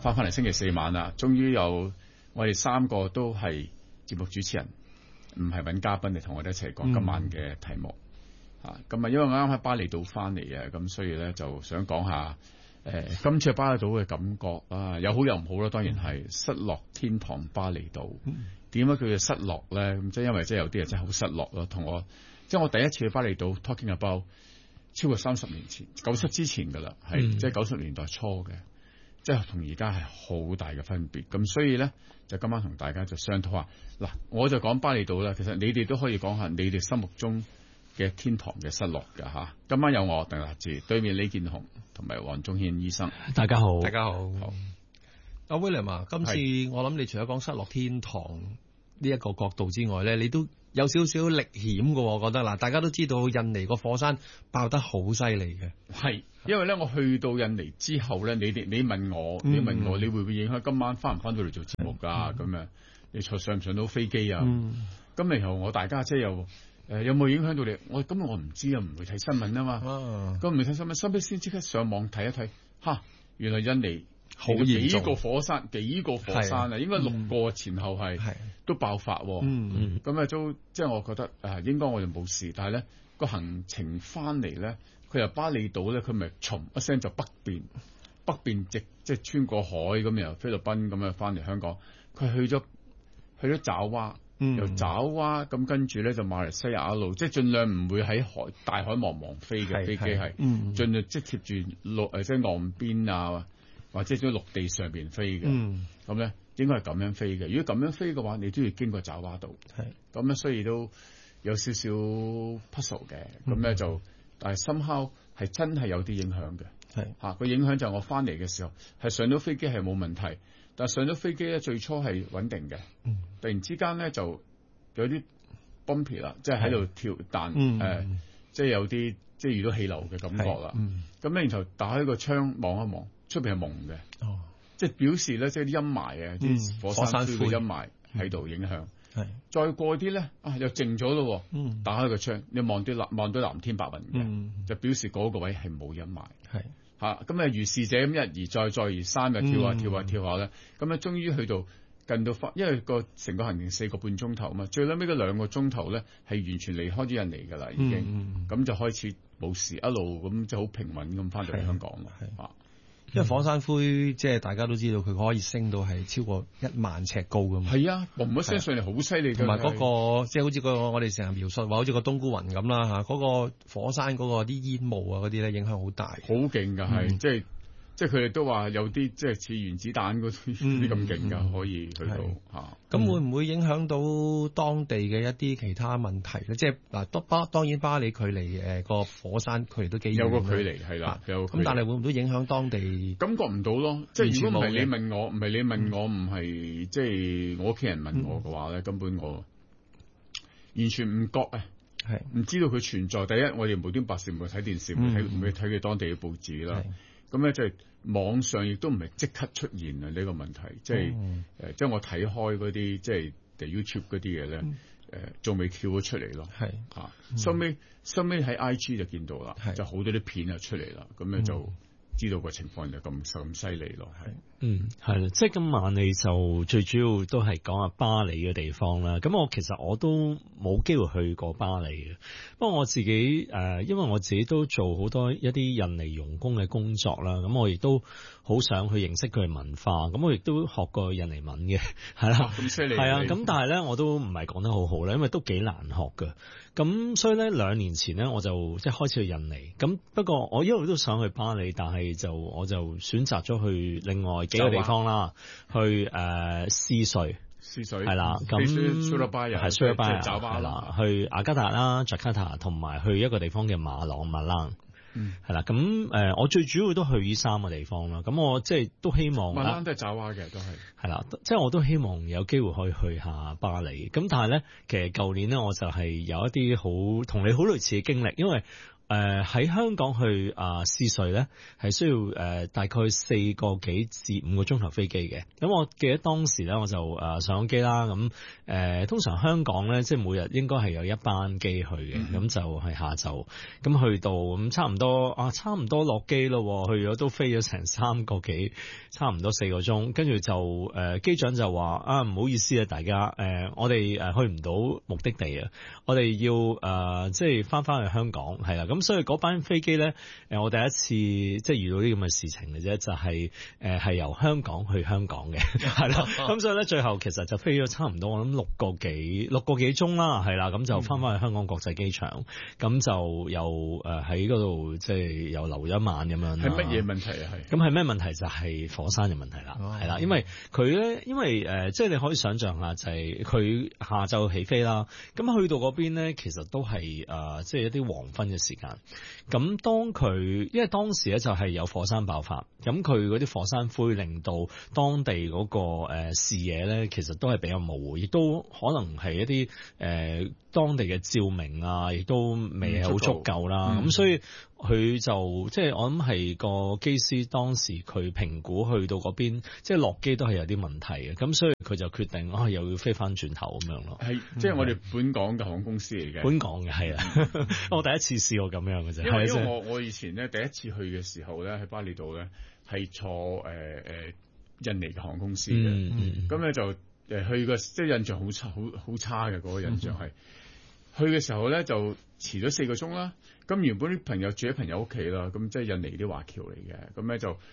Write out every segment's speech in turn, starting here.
翻嚟星期四晚啦，終於有我哋3個都係節目主持人，唔係揾嘉賓嚟同我哋一齊講今晚嘅題目。咁因為我啱喺巴厘島翻嚟啊，咁所以咧就想講下今次巴厘島嘅感覺啊，有好有唔好啦。當然係失落天堂巴厘島。點解佢嘅失落咧？咁即係因為即係有啲人真係好失落咯。同我即係我第一次去巴厘島 talking about 超過30年前，97之前噶啦，係即係90年代初嘅，即係同而家係好大嘅分別。咁所以咧就今晚同大家就商討下。嗱，我就講巴厘島啦。其實你哋都可以講下你哋心目中嘅天堂嘅失落㗎吓。今晚有我鄧達智，對面李健雄同埋黃宗憲醫生。 大家好， 大家好。阿 William 啊，今次我諗你除咗講失落天堂呢一個角度之外咧，你都有少少歷險嘅，我覺得嗱，大家都知道印尼個火山爆得好犀利嘅。 係，因為咧我去到印尼之後咧，你問我，你會唔會影響今晚翻唔翻到嚟做節目㗎？咁樣你上唔上到飛機啊？咁然後我大家姐又有冇影響到你？我唔知啊，唔會睇新聞啊嘛。咁唔睇新聞，收尾先即刻上網睇一睇，原來印尼好幾個火山啊，應該6個前後係都爆發。咁啊都即係我覺得應該我哋冇事，但係咧個行程翻嚟咧，佢由巴厘島咧，佢咪唰一聲就北邊即係穿過海咁，由菲律賓咁樣翻嚟香港。佢去咗爪哇。由爪哇咁跟住咧就馬來西亞一路，即係盡量唔會喺大海茫茫飛嘅飛機係，盡量即係貼住即係岸邊啊，或者喺陸地上邊飛嘅。咁咧應該係咁樣飛嘅。如果咁樣飛嘅話，你都要經過爪哇島。咁咧，所以都有少少 puzzle 嘅。咁咧就，但係 somehow 係真係有啲影響嘅。個影響就係我翻嚟嘅時候係上到飛機係冇問題。但係上咗飛機咧，最初係穩定嘅，突然之間咧就有啲 bumpy 啦，即係喺度跳彈，即係有啲即係遇到氣流嘅感覺啦。咁咧然後打開個窗望一望，出邊係蒙嘅，即係表示咧即係啲陰霾啊，啲火山灰嘅陰霾喺度影響。再過啲咧又靜咗咯，打開個窗，你望到藍天白雲嘅，就表示嗰個位係冇陰霾。咁如是者咁一而再再而三嘅跳下咧，咁咧終於去到近到因為個成個行程4個半鐘頭啊嘛，最尾嗰2個鐘頭咧係完全離開咗印尼㗎啦，已經咁就開始冇事，一路咁就好平穩咁翻到嚟香港咯。 因為火山灰即係大家都知道佢可以升到係超過1萬尺高㗎嘛。 係啊，嘣一聲上嚟好犀利㗎。 同埋嗰個即係好似我哋成日描述話，好似個冬菇雲咁啦嗰個火山嗰個啲煙霧啊嗰啲咧影響好大， 好勁㗎係即係佢哋都話有啲即係似原子彈嗰啲咁勁㗎，可以去到咁會唔會影響到當地嘅一啲其他問題咧？即係嗱，當然巴里距離個火山距離都幾遠， 有個距離係啦。 咁但係會唔會影響當地？ 感覺唔到咯。即係如果唔係你問我，唔係即係我屋企人問我嘅話咧，根本我完全唔覺啊。唔知道佢存在。第一，我哋無端白事唔會睇電視，唔會睇佢當地嘅報紙啦。咁咧即係網上亦都唔係即刻出現啊呢個問題，即係即係我睇開嗰啲即係 YouTube 嗰啲嘢咧，仲未跳咗出嚟咯。收尾喺 IG 就見到啦，就好多啲片就出嚟啦，咁咧就知道個情況就咁犀利咯。 係啦，即係今晚你就最主要都係講下巴里嘅地方啦。咁其實我都冇機會去過巴里嘅，不過我自己因為我自己都做好多一啲印尼傭工嘅工作啦，咁我亦都好想去認識佢嘅文化，咁我亦都學過印尼文嘅，係啦， 咁犀利， 係啊，咁但係咧我都唔係講得好好咧，因為都幾難學㗎。咁所以咧2年前咧我就即係開始去印尼，咁不過我一路都想去巴里，但係我就選擇咗去另外幾個地方啦，去斯瑞係啦，咁蘇拉巴係蘇拉巴係啦，去雅加達啦、雅加達同埋去一個地方嘅馬朗馬蘭。係啦，咁我最主要都去呢3個地方啦。咁我即係都希望馬蘭都係爪哇嘅，都係啦，即係我都希望有機會可以去下巴里。咁但係咧，其實舊年咧我就係有一啲同你好類似嘅經歷，因為喺香港去試睡咧，係需要大概4個幾至5個鐘頭飛機嘅。咁我記得當時咧，我就上機啦。咁通常香港咧，即係每日應該係有一班機去嘅，咁就係下晝。咁去到咁差唔多落機咯，去咗都飛咗成3個幾，差唔多4個鐘。跟住就機長就話唔好意思啊，大家我哋去唔到目的地啊，我哋要即係翻去香港係啦。咁所以嗰班飛機咧，我第一次即係遇到啲咁嘅事情嘅啫，就係係由香港去香港嘅，係啦。咁所以咧，最後其實就飛咗差唔多，我諗6個幾鐘啦，係啦。咁就翻去香港國際機場，咁就又喺嗰度即係又留一晚咁樣。 係乜嘢問題啊？ 咁係咩問題？就係火山嘅問題啦，係啦。因為佢咧，即係你可以想象下，就係佢下晝起飛啦，咁去到嗰邊咧，其實都係即係一啲黃昏嘅時間。咁因為當時咧就係有火山爆發，咁佢嗰啲火山灰令到當地嗰個視野咧，其實都係比較模糊，亦都可能係一啲當地嘅照明啊，亦都未係好足夠啦。咁所以佢就即係我諗係個機師當時佢評估去到嗰邊，即係落機都係有啲問題嘅。咁所以佢就決定又要飛翻轉頭咁樣咯。 係即係我哋本港嘅航空公司嚟嘅。 本港嘅係啊，我第一次試過咁樣嘅啫。 因為我以前咧第一次去嘅時候咧，喺巴厘島咧係坐印尼嘅航空公司嘅。咁咧就去個即係印象好差嘅嗰個印象係。去嘅時候咧就遲咗4個鐘啦。咁原本啲朋友住喺朋友屋企啦，咁即係印尼啲華僑嚟嘅。咁咧就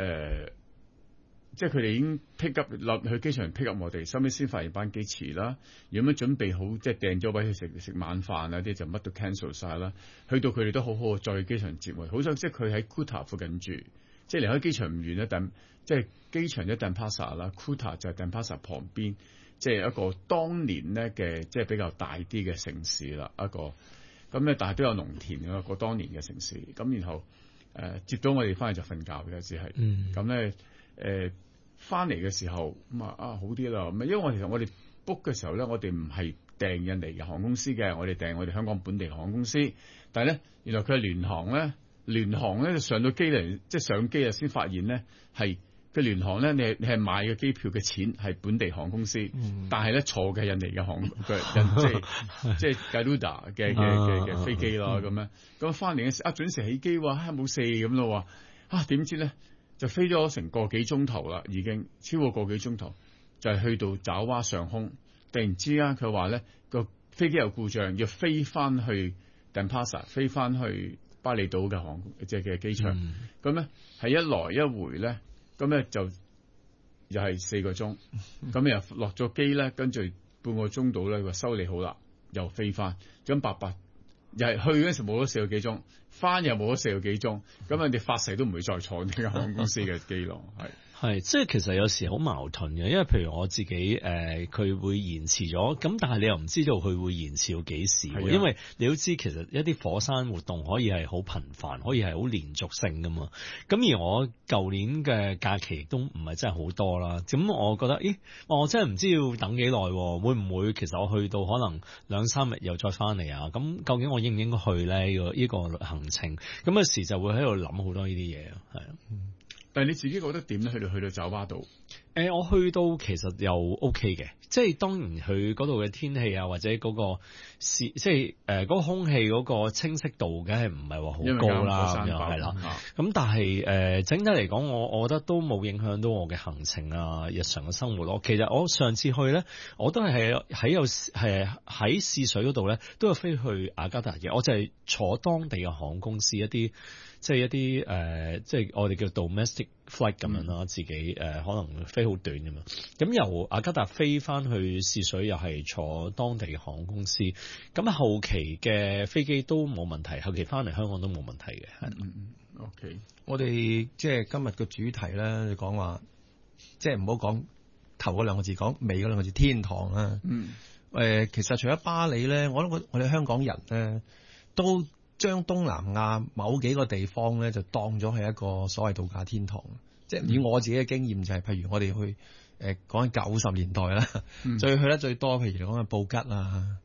即係佢哋已經 pick up 落去機場 pick up 我哋，收尾先發現班機遲啦。如果準備好即係訂咗位去食晚飯啊啲就乜都 cancel 晒啦。去到佢哋都好好再去機場接我。好想即係佢喺 Kuta 附近住，即係離開機場唔遠咧，但即係機場一 Denpasar 啦 Kuta 就係 Denpasar 旁邊。即係一個當年咧嘅，即係比較大啲嘅城市啦，一個咁咧，但係都有農田嘅一個當年嘅城市。咁然後接咗我哋翻去就瞓覺嘅，只係咁咧翻嚟嘅時候咁好啲啦。咁因為其實我哋 book 嘅時候咧，我哋唔係訂印尼嘅航空公司嘅，我哋訂我哋香港本地航空公司。但係咧，原來佢係聯航咧就上到機嚟，即係上機啊先發現咧係。嘅聯航咧，你係買嘅機票嘅錢係本地航空公司，但係咧坐嘅印尼嘅即係 Garuda 嘅飛機咯咁樣。咁翻嚟嘅時準時起機喎，冇事咁咯喎。點知咧就飛咗成個幾鐘頭啦，已經超過個幾鐘頭，就係去到爪哇上空，突然之間佢話咧個飛機有故障，要飛翻去 Denpasar， 飛翻去巴厘島嘅即係嘅機場。咁咧係一來一回咧。咁咧就又係4個鐘，咁又落咗機咧，跟住半個鐘到咧，佢修理好啦，又飛翻，咁白又係去嗰陣時冇咗4個幾鐘，翻又冇咗4個幾鐘，咁人哋發誓都唔會再坐呢間航空公司嘅機咯， 係，即係其實有時好矛盾嘅，因為譬如我自己佢會延遲咗，咁但係你又唔知道佢會延遲到幾時，因為你都知其實一啲火山活動可以係好頻繁，可以係好連續性噶嘛。咁而我舊年嘅假期亦都唔係真係好多啦，咁我覺得，我真係唔知要等幾耐，會唔會其實我去到可能2-3日又再翻嚟啊？咁究竟我應唔應該去咧？呢個行程咁有時就會喺度諗好多呢啲嘢啊，係啊。 但係你自己覺得點咧？去到爪哇島， 我去到其實又 OK 嘅，即係當然佢嗰度嘅天氣啊，或者嗰個即係嗰個空氣嗰個清晰度，梗係唔係話好高啦，咁樣係啦。咁但係整體嚟講，我覺得都冇影響到我嘅行程啊，日常嘅生活咯。其實我上次去咧，我都係喺試水嗰度咧，都有飛去雅加達嘅。我就係坐當地嘅航空公司一啲。即係一啲即係我哋叫 domestic flight 咁樣啦，自己可能飛好短咁嘛。咁由雅加達飛翻去試水，又係坐當地嘅航空公司。咁後期嘅飛機都冇問題，後期翻嚟香港都冇問題嘅。 OK， 我哋即係今日嘅主題咧，你講話即係唔好講頭嗰2個字，講尾嗰2個字天堂啦。其實除咗巴厘咧，我諗我哋香港人咧都將東南亞某幾個地方咧，就當咗係一個所謂度假天堂。即係以我自己嘅經驗就係，譬如我哋去講緊90年代啦，最去得最多，譬如講緊布吉啊、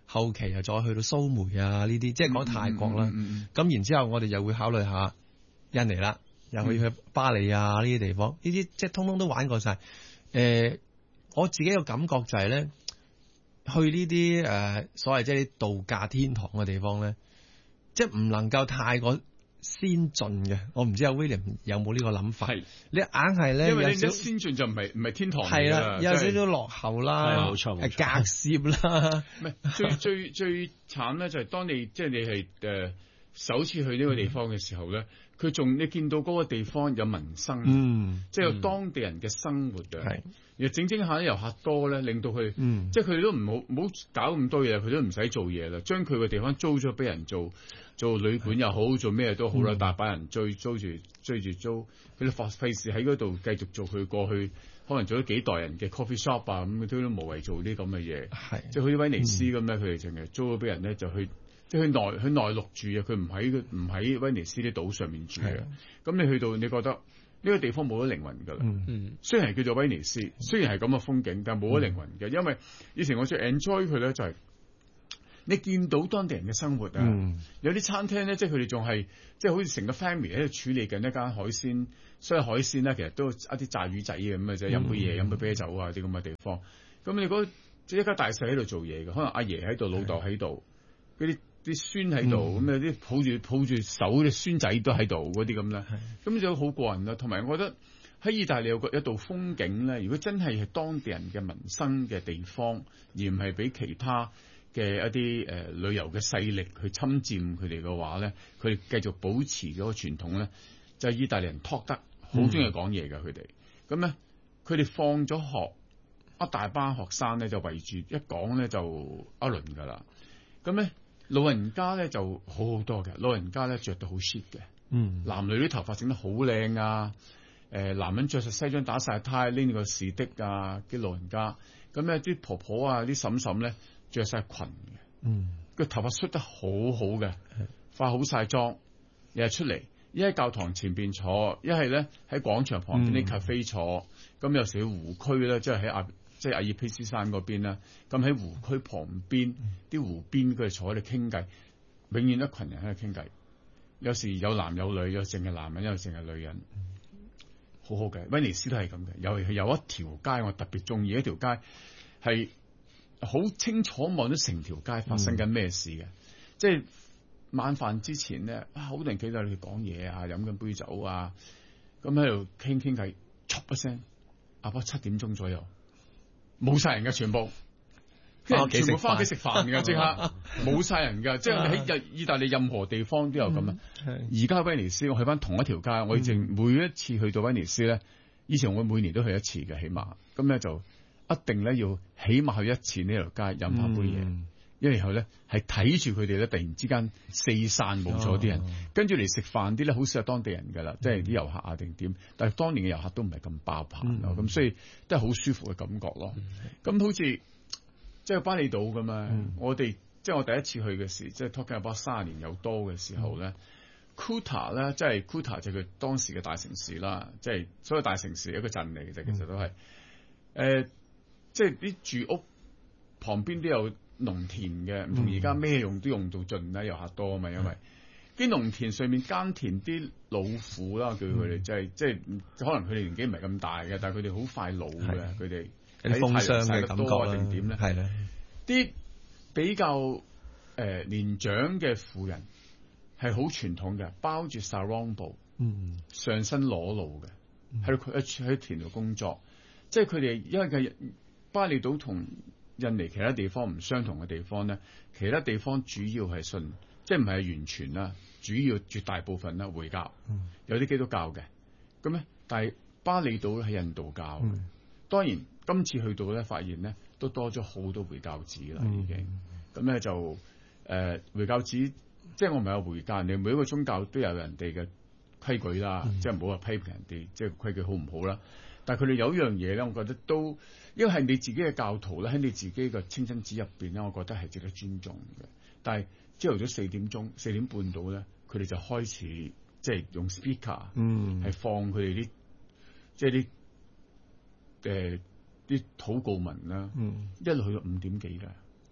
後期又再去到蘇梅啊呢啲，即係講泰國啦。咁然之後我哋又會考慮下印尼啦，又去巴厘啊呢啲地方，呢啲即係通通都玩過晒。我自己嘅感覺就係咧，去呢啲所謂即係啲度假天堂嘅地方咧，即係唔能夠太過先進嘅。我唔知阿 William 有冇呢個諗法？係你硬係咧， 因為你先進就唔係天堂嚟㗎， 係啦，有少少落後啦， 冇錯， 隔涉啦。 唔係最慘咧，就係當你即係你係首次去呢個地方嘅時候咧，佢仲你見到嗰個地方有民生，即係有當地人嘅生活嘅。而整下啲遊客多咧，令到佢，即係佢哋都唔好搞咁多嘢，佢都唔使做嘢啦，將佢個地方租咗俾人做旅館又好，做咩都好啦，大把人追住租，佢哋費事喺嗰度繼續做佢過去可能做咗幾代人嘅 coffee shop 啊，咁都無謂做啲咁嘅嘢。即係好似威尼斯咁咧，佢哋淨係租咗俾人咧，就去即係去內陸住啊，佢唔喺威尼斯啲島上面住啊。咁你去到，你覺得呢個地方冇咗靈魂㗎啦。雖然係叫做威尼斯，雖然係咁嘅風景，但係冇咗靈魂嘅。因為以前我最 enjoy 佢咧，就係你見到當地人嘅生活啊。有啲餐廳咧，即係佢哋仲係即係好似成個 family 喺度處理緊一間海鮮，所以海鮮咧其實都一啲炸魚仔咁嘅啫，飲杯嘢，飲杯啤酒啊啲咁嘅地方。咁你嗰即係一家大細喺度做嘢嘅，可能阿爺喺度，老豆喺度，嗰啲孫喺度，咁有啲抱住手啲孫仔都喺度嗰啲咁啦，咁就好過癮啦。同埋我覺得喺意大利有一道風景咧，如果真係當地人嘅民生嘅地方，而唔係俾其他嘅一啲旅遊嘅勢力去侵佔佢哋嘅話咧，佢哋繼續保持嗰個傳統咧，就係意大利人 talk 得好中意講嘢㗎佢哋。咁咧佢哋放咗學，一大班學生咧就圍住一講咧就一輪㗎啦。咁咧老人家咧就好多嘅，老人家咧着到好 chic 嘅，男女啲頭髮整得好靚啊，男人着實西裝打晒呔，拎個士的啊，啲老人家，咁咧啲婆婆啊，啲嬸嬸咧着晒裙嘅，個頭髮梳得好好嘅，化好晒妝，日日出嚟，一喺教堂前邊坐，一係咧喺廣場旁邊啲 cafe 坐，咁有時喺湖區咧，即係喺阿爾卑斯山嗰邊啦，咁喺湖區旁邊啲湖邊佢哋坐喺度傾偈，永遠一群人喺度傾偈，有時有男有女，有淨係男人，有淨係女人，好好嘅。威尼斯都係咁嘅，有一條街我特別中意，一條街係好清楚望到成條街發生緊咩事嘅，即係晚飯之前咧，好多人企喺度講嘢啊，飲緊杯酒啊，咁喺度傾偈，唰一聲，阿婆7點鐘左右。冇晒人嘅全部，全部翻屋企食飯嘅即刻，冇晒人嘅，即係喺意大利任何地方都有咁啊。而家喺威尼斯，我去翻同一條街，我以前每一次去到威尼斯咧，以前我每年都去一次嘅，起碼咁咧就一定咧要起碼去一次呢條街飲下杯嘢，因為然後咧係睇住佢哋咧突然之間四散冇咗啲人，跟住嚟食飯啲咧好少係當地人㗎啦，即係啲遊客啊定點，但係當年嘅遊客都唔係咁爆棚咯，咁所以都係好舒服嘅感覺咯。咁好似即係巴厘島咁嘛，我哋即係我第一次去嘅時，即係 talking about 30年有多嘅時候咧，Kuta 咧即係 Kuta 就係佢當時嘅大城市啦，即係所有大城市一個鎮嚟嘅啫，其實都係即係啲住屋旁邊都有農田嘅，唔同而家咩用都用到盡啦，遊客多啊嘛，因為啲農田上面耕田啲老婦啦，叫佢哋即係可能佢哋年紀唔係咁大嘅，但係佢哋好快老嘅，佢哋喺風霜嘅感覺定點咧？係啦，啲比較年長嘅婦人係好傳統嘅，包住 sarong 布，上身裸露嘅，喺田度工作，即係佢哋因為嘅巴厘島同印尼其他地方唔相同嘅地方咧，其他地方主要係信，即係唔係完全啦，主要絕大部分啦回教，有啲基督教嘅，咁咧，但係巴厘島係印度教，當然今次去到咧，發現咧都多咗好多回教寺啦，已經，咁咧就回教寺，即係我唔係話回教，人哋每一個宗教都有人哋嘅規矩啦，即係唔好話批評人哋，即係規矩好唔好啦。但係佢哋有一樣嘢咧，我覺得都，因為係你自己嘅教徒咧，喺你自己嘅清真寺入邊咧，我覺得係值得尊重嘅。但係朝頭早4點半到咧，佢哋就開始即係用 speaker，係放佢哋啲即係啲禱告文啦，一路去到5點幾嘅，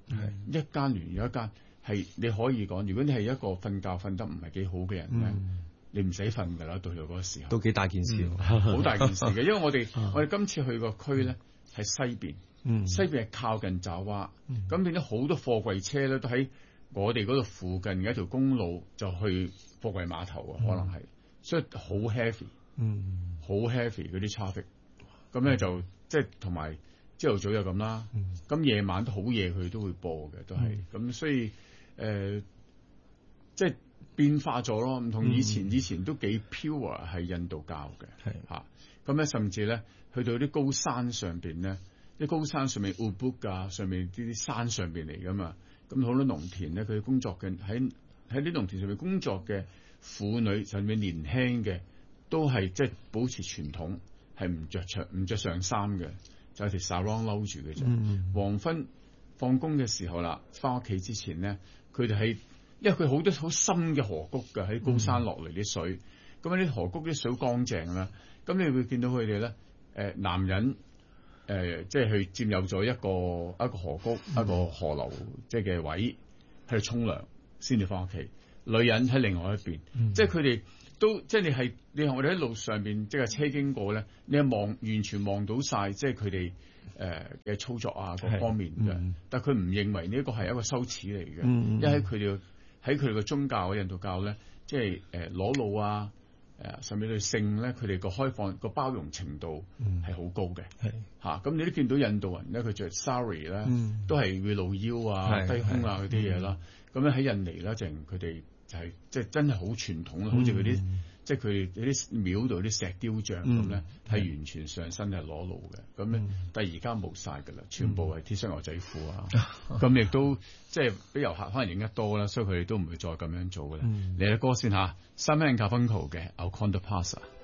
一間聯有一間係你可以講，如果你係一個瞓覺瞓得唔係幾好嘅人咧，你唔使瞓㗎啦，到嗰個時候都幾大件事， 好大件事嘅，因為我哋今次去個區咧係西邊，西邊係靠近爪哇，咁變咗好多貨櫃車咧都喺我哋嗰度附近嘅一條公路就去貨櫃碼頭啊，可能係，所以好 heavy，好 heavy 嗰啲 traffic，咁咧就即係同埋朝頭早又咁啦，咁夜晚都好夜佢都會播嘅，都係，咁所以即係變化咗咯，唔同以前都幾 pure 係印度教嘅，嚇，咁咧甚至咧去到啲高山上邊咧，啲高山上面 Ubud 啊，上面啲山上邊嚟噶嘛。咁好多農田咧，佢工作嘅喺啲農田上面工作嘅婦女，甚至年輕嘅，都係即係保持傳統，係唔着上衫嘅，就係條 sarong 褸住嘅啫。黃昏放工嘅時候啦，翻屋企之前咧，佢哋係因為佢好多好深嘅河谷嘅，喺高山落嚟啲水，咁啲河谷啲水乾淨啦，咁你會見到佢哋咧，男人。即係去佔有咗一個河谷、一個河流即係嘅位，喺度沖涼先至翻屋企。女人喺另外一邊，即係佢哋都即係你同我哋喺路上邊即係車經過咧，你係完全望到晒，即係佢哋嘅操作啊各方面嘅。但係佢唔認為呢一個係一個羞恥嚟嘅，因為喺佢哋嘅宗教印度教咧，即係裸露啊。甚至對性咧，佢哋個開放個包容程度係好高嘅，嚇咁你都見到印度人咧，佢着 sari 咧，都係會露腰啊、低胸啊嗰啲嘢啦。咁咧喺印尼咧，佢哋就係即係真係好傳統啦，好似嗰啲即係佢哋啲廟度啲石雕像咁咧，係完全上身係裸露嘅。咁咧，但係而家冇晒㗎啦，全部係 T 恤牛仔褲啊。咁亦都即係俾遊客可能影得多啦，所以佢哋都唔會再咁樣做㗎啦。嚟隻歌先嚇，Simon & Garfunkel 嘅《Al Conde Pasa》。